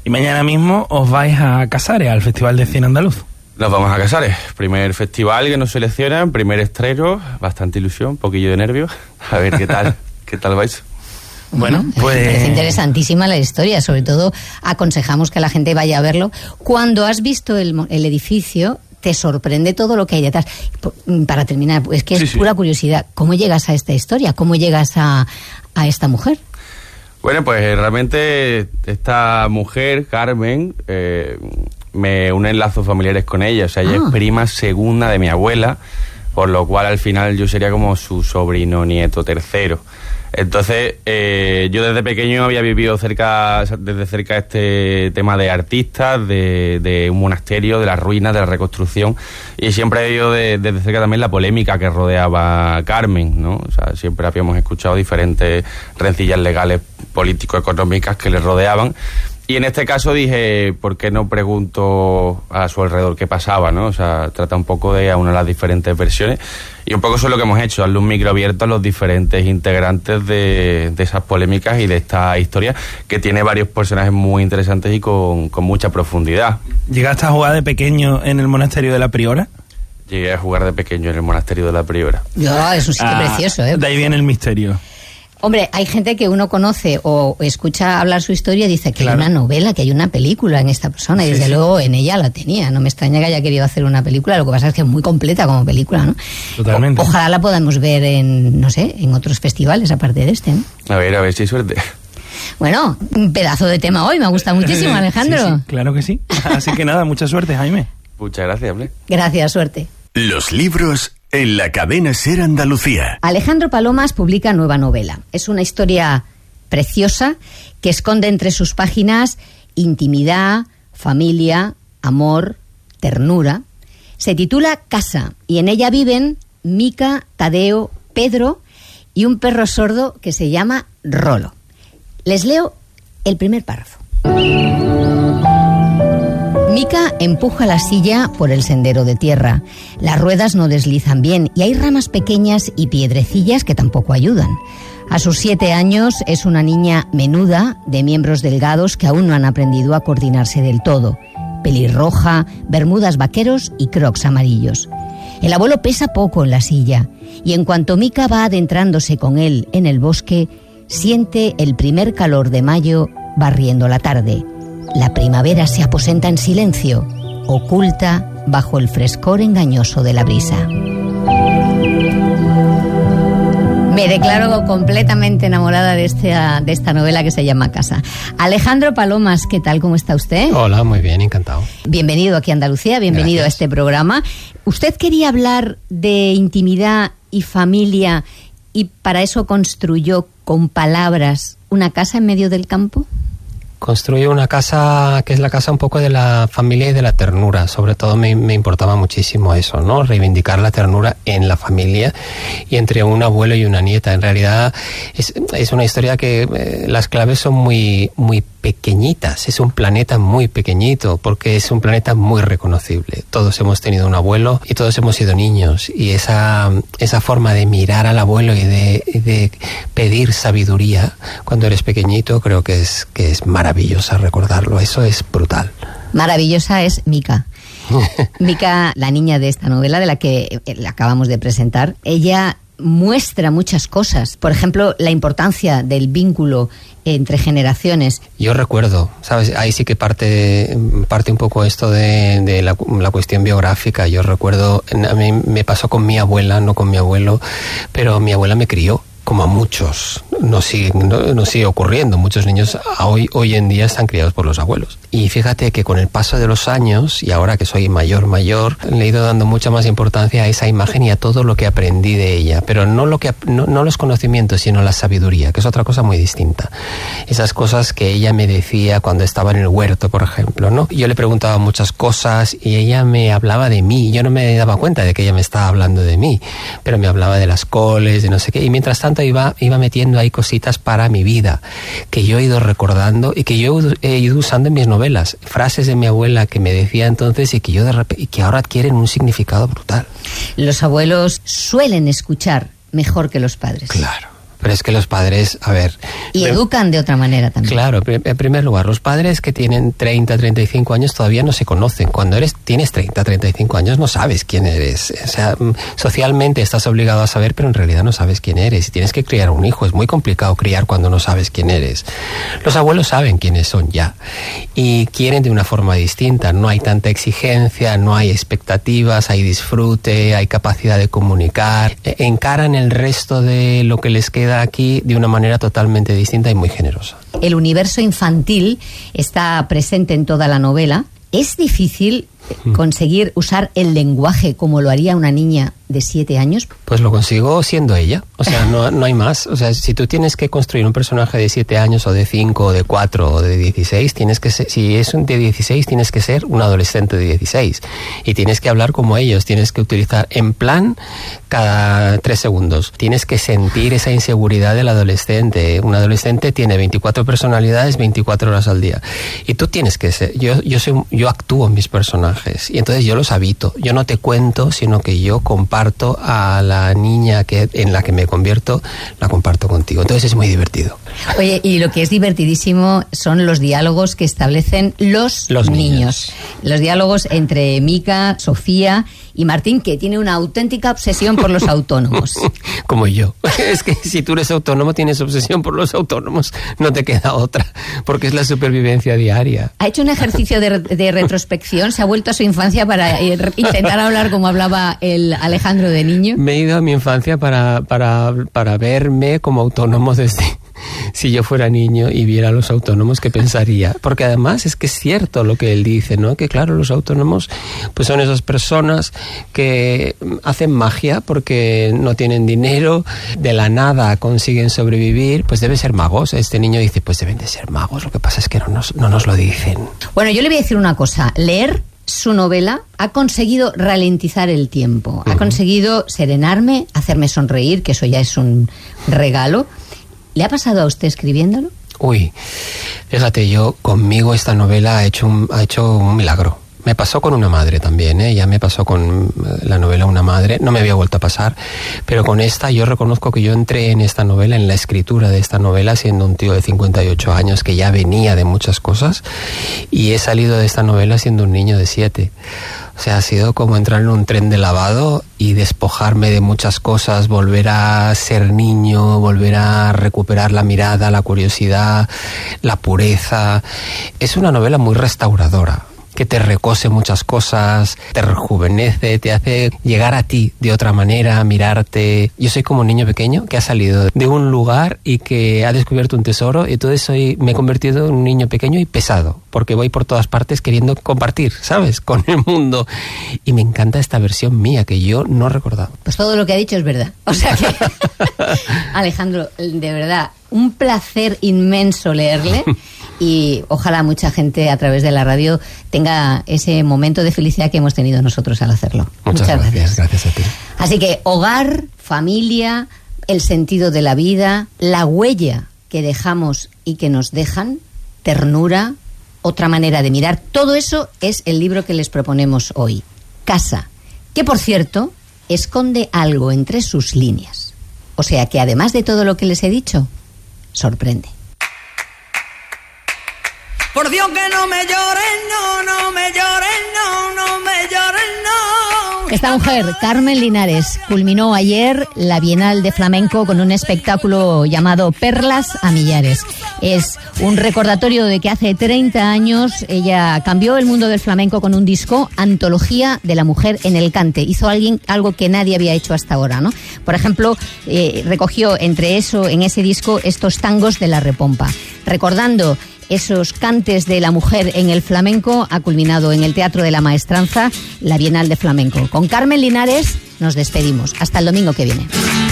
Y mañana mismo os vais a Casares, al Festival de Cine Andaluz. Nos vamos a Casares, primer festival que nos seleccionan, primer estreno, bastante ilusión, un poquillo de nervios. A ver qué tal vais. Bueno, pues... Me parece interesantísima la historia, sobre todo aconsejamos que la gente vaya a verlo. Cuando has visto el edificio, te sorprende todo lo que hay detrás. Para terminar, es que es pura curiosidad, ¿cómo llegas a esta historia? ¿Cómo llegas a esta mujer? Bueno, pues realmente esta mujer, Carmen, me unen lazos familiares con ella. O sea, ella es prima segunda de mi abuela, por lo cual al final yo sería como su sobrino nieto tercero. Entonces, yo desde pequeño había vivido desde cerca este tema de artistas, de un monasterio, de las ruinas, de la reconstrucción, y siempre he vivido desde cerca también la polémica que rodeaba a Carmen, ¿no? O sea, siempre habíamos escuchado diferentes rencillas legales, político-económicas que le rodeaban. Y en este caso dije, ¿por qué no pregunto a su alrededor qué pasaba, ¿no? O sea, trata un poco de aunar las diferentes versiones. Y un poco eso es lo que hemos hecho, darle un micro abierto a los diferentes integrantes de esas polémicas y de esta historia, que tiene varios personajes muy interesantes y con mucha profundidad. ¿Llegaste a jugar de pequeño en el monasterio de la Priora? Llegué a jugar de pequeño en el monasterio de la Priora. Es un sitio precioso, ¿eh? De ahí viene el misterio. Hombre, hay gente que uno conoce o escucha hablar su historia y dice que hay una novela, que hay una película en esta persona, y desde luego en ella la tenía. No me extraña que haya querido hacer una película, lo que pasa es que es muy completa como película, ¿no? Totalmente. Ojalá la podamos ver en otros festivales aparte de este, ¿no? A ver si hay suerte. Bueno, un pedazo de tema hoy, me gusta muchísimo, Alejandro. Sí, claro que sí. Así que nada, mucha suerte, Jaime. Muchas gracias, Ble. Gracias, suerte. Los libros en la cadena SER Andalucía. Alejandro Palomas publica nueva novela. Es una historia preciosa que esconde entre sus páginas intimidad, familia, amor, ternura. Se titula Casa y en ella viven Mica, Tadeo, Pedro y un perro sordo que se llama Rolo. Les leo el primer párrafo. Mica empuja la silla por el sendero de tierra. Las ruedas no deslizan bien y hay ramas pequeñas y piedrecillas que tampoco ayudan. A sus 7 años es una niña menuda, de miembros delgados que aún no han aprendido a coordinarse del todo. Pelirroja, bermudas vaqueros y crocs amarillos. El abuelo pesa poco en la silla y en cuanto Mica va adentrándose con él en el bosque, siente el primer calor de mayo barriendo la tarde. La primavera se aposenta en silencio, oculta bajo el frescor engañoso de la brisa. Me declaro completamente enamorada de esta novela que se llama Casa. Alejandro Palomas, ¿qué tal? ¿Cómo está usted? Hola, muy bien, encantado. Bienvenido aquí a Andalucía, bienvenido Gracias. a este programa. Usted quería hablar de intimidad y familia y para eso construyó con palabras una casa en medio del campo. Construyo una casa que es la casa un poco de la familia y de la ternura. Sobre todo me importaba muchísimo eso, ¿no? Reivindicar la ternura en la familia y entre un abuelo y una nieta. En realidad es una historia que las claves son muy, muy pequeñitas. Es un planeta muy pequeñito porque es un planeta muy reconocible. Todos hemos tenido un abuelo y todos hemos sido niños. Y esa forma de mirar al abuelo y de pedir sabiduría cuando eres pequeñito creo que es maravillosa recordarlo. Eso es brutal. Maravillosa es Mica. Mica, la niña de esta novela de la que la acabamos de presentar, ella muestra muchas cosas. Por ejemplo, la importancia del vínculo entre generaciones. Yo recuerdo, ¿sabes? Ahí sí que parte un poco esto de la cuestión biográfica. Yo recuerdo, a mí me pasó con mi abuela, no con mi abuelo, pero mi abuela me crió. Como a muchos nos sigue ocurriendo. Muchos niños hoy en día están criados por los abuelos. Y fíjate que con el paso de los años, y ahora que soy mayor, le he ido dando mucha más importancia a esa imagen y a todo lo que aprendí de ella. Pero no los conocimientos, sino la sabiduría, que es otra cosa muy distinta. Esas cosas que ella me decía cuando estaba en el huerto, por ejemplo, ¿no? Yo le preguntaba muchas cosas y ella me hablaba de mí. Yo no me daba cuenta de que ella me estaba hablando de mí, pero me hablaba de las coles, de no sé qué. Y mientras tanto iba metiendo ahí cositas para mi vida que yo he ido recordando y que yo he ido usando en mis novelas, frases de mi abuela que me decía entonces y que ahora adquieren un significado brutal. Los abuelos suelen escuchar mejor que los padres. Claro. Pero es que los padres, a ver... Y educan de otra manera también. Claro, en primer lugar, los padres que tienen 30, 35 años todavía no se conocen. Cuando tienes 30, 35 años no sabes quién eres. O sea, socialmente estás obligado a saber, pero en realidad no sabes quién eres. Y tienes que criar un hijo. Es muy complicado criar cuando no sabes quién eres. Los abuelos saben quiénes son ya. Y quieren de una forma distinta. No hay tanta exigencia, no hay expectativas, hay disfrute, hay capacidad de comunicar. Encaran el resto de lo que les queda aquí de una manera totalmente distinta y muy generosa. El universo infantil está presente en toda la novela. ¿Es difícil conseguir usar el lenguaje como lo haría una niña de 7 años? Pues lo consigo siendo ella. O sea, no hay más. O sea, si tú tienes que construir un personaje de 7 años o de 5 o de 4 o de 16, tienes que ser, si es un de 16, tienes que ser un adolescente de 16. Y tienes que hablar como ellos. Tienes que utilizar en plan cada 3 segundos. Tienes que sentir esa inseguridad del adolescente. Un adolescente tiene 24 personalidades 24 horas al día. Y tú tienes que ser... Yo actúo en mis personajes. Y entonces yo los habito. Yo no te cuento, sino que yo comparto a la niña en la que me convierto, la comparto contigo. Entonces es muy divertido. Oye, y lo que es divertidísimo son los diálogos que establecen los niños. Los diálogos entre Mica, Sofía y Martín, que tiene una auténtica obsesión por los autónomos. Como yo. Es que si tú eres autónomo, tienes obsesión por los autónomos. No te queda otra, porque es la supervivencia diaria. ¿Ha hecho un ejercicio de retrospección? ¿Se ha vuelto a su infancia para intentar hablar como hablaba el Alejandro de niño? Me he ido a mi infancia para verme como autónomo desde... Si yo fuera niño y viera a los autónomos, ¿qué pensaría? Porque además es que es cierto lo que él dice, ¿no? Que claro, los autónomos pues son esas personas que hacen magia porque no tienen dinero, de la nada consiguen sobrevivir, pues deben ser magos. Este niño dice, pues deben de ser magos, lo que pasa es que no nos lo dicen. Bueno, yo le voy a decir una cosa, leer su novela ha conseguido ralentizar el tiempo, ha conseguido serenarme, hacerme sonreír, que eso ya es un regalo. ¿Le ha pasado a usted escribiéndolo? Uy, fíjate, conmigo esta novela ha hecho un milagro. Me pasó con Una madre también, ya me pasó con la novela Una madre, no me había vuelto a pasar, pero con esta yo reconozco que yo entré en esta novela, en la escritura de esta novela, siendo un tío de 58 años que ya venía de muchas cosas, y he salido de esta novela siendo un niño de 7. O sea, ha sido como entrar en un tren de lavado y despojarme de muchas cosas, volver a ser niño, volver a recuperar la mirada, la curiosidad, la pureza. Es una novela muy restauradora, que te recose muchas cosas, te rejuvenece, te hace llegar a ti de otra manera, mirarte. Yo soy como un niño pequeño que ha salido de un lugar y que ha descubierto un tesoro, y entonces me he convertido en un niño pequeño y pesado, porque voy por todas partes queriendo compartir, ¿sabes?, con el mundo. Y me encanta esta versión mía que yo no recordaba. Pues todo lo que ha dicho es verdad. O sea que, Alejandro, de verdad, un placer inmenso leerle. Y ojalá mucha gente a través de la radio tenga ese momento de felicidad que hemos tenido nosotros al hacerlo. Muchas gracias. Gracias a ti. Así que hogar, familia, el sentido de la vida, la huella que dejamos y que nos dejan, ternura, otra manera de mirar. Todo eso es el libro que les proponemos hoy. Casa, que por cierto esconde algo entre sus líneas. O sea que además de todo lo que les he dicho, sorprende. Por Dios que no me lloren, no me lloren, no me lloren, no. Esta mujer, Carmen Linares, culminó ayer la Bienal de Flamenco con un espectáculo llamado Perlas a Millares. Es un recordatorio de que hace 30 años ella cambió el mundo del flamenco con un disco, Antología de la Mujer en el Cante. Hizo algo que nadie había hecho hasta ahora, ¿no? Por ejemplo, recogió en ese disco estos tangos de la Repompa. Recordando esos cantes de la mujer en el flamenco, ha culminado en el Teatro de la Maestranza la Bienal de Flamenco. Con Carmen Linares nos despedimos. Hasta el domingo que viene.